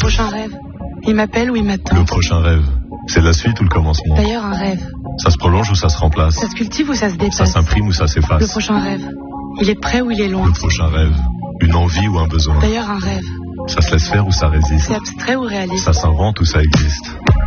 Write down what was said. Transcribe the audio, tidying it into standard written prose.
prochain rêve. Il m'appelle ou il m'attend. Le prochain rêve, c'est la suite ou le commencement? D'ailleurs, un rêve. Ça se prolonge ou ça se remplace? Ça se cultive ou ça se dépasse? Ça s'imprime ou ça s'efface? Le prochain rêve. Il est près ou il est loin? Le prochain rêve, une envie ou un besoin? D'ailleurs, un rêve. Ça se laisse faire ou ça résiste? C'est abstrait ou réaliste? Ça s'invente ou ça existe?